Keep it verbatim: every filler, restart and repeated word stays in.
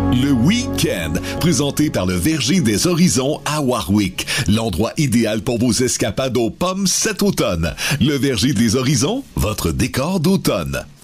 Le week-end, présenté par le Verger des Horizons à Warwick. L'endroit idéal pour vos escapades aux pommes cet automne. Le Verger des Horizons, votre décor d'automne.